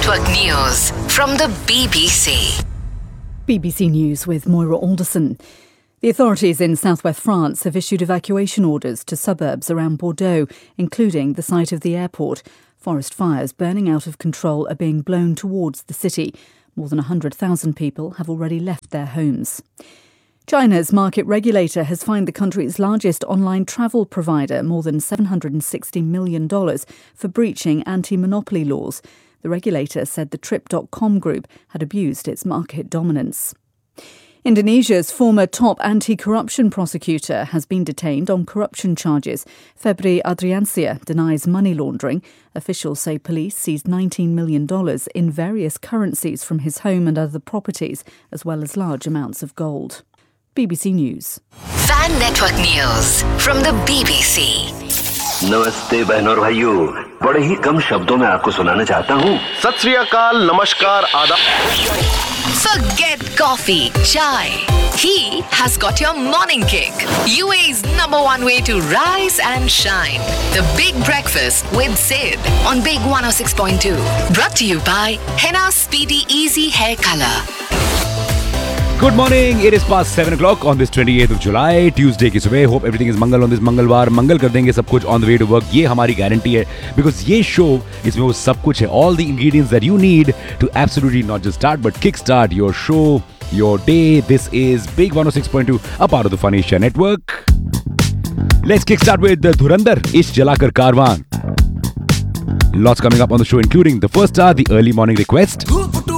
Network News from the BBC. BBC News with Moira Alderson. The authorities in southwest France have issued evacuation orders to suburbs around Bordeaux, including the site of the airport. Forest fires burning out of control are being blown towards the city. More than 100,000 people have already left their homes. China's market regulator has fined the country's largest online travel provider more than $760 million for breaching anti-monopoly laws. The regulator said the Trip.com group had abused its market dominance. Indonesia's former top anti-corruption prosecutor has been detained on corruption charges. Febri Adriansyah denies money laundering. Officials say police seized $19 million in various currencies from his home and other properties, as well as large amounts of gold. BBC News. Fan Network News from the BBC. नमस्ते बहनों और भाइयों, बड़े ही कम शब्दों में आपको सुनाना चाहता हूँ। सत श्री अकाल, नमस्कार, आदाब। Forget coffee, chai. He has got your morning kick. UAE's #1 way to rise and shine. The Big Breakfast with Sid on Big 106.2. Brought to you by Henna Speedy Easy Hair Color. Good morning. It is past 7 o'clock on this 28th of July, Tuesday की सुबह. Hope everything is Mangal on this मंगलवार. मंगल कर देंगे सब कुछ on the way to work. ये हमारी guarantee है. Because ये show, इसमें वो सब कुछ है. All the ingredients that you need to absolutely not just start but kickstart your show, your day. This is Big 106.2, a part of the Fun Asia Network. Let's kickstart with the Dhurandhar Ish Jalakar Karwan. Lots coming up on the show, including the first star, the early morning request.